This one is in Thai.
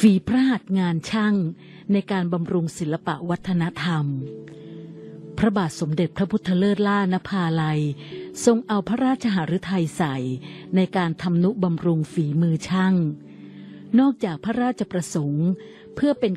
ฝีพระหัตถ์งานช่างในการบำรุงศิลปวัฒนธรรมพระบาทสมเด็จพระพุทธเลิศล่านภาลัยทรงเอาพระราชหฤทัยใส่ในการทำนุบำรุงฝีมือช่างนอกจากพระราชประสงค์เพื่อเป็น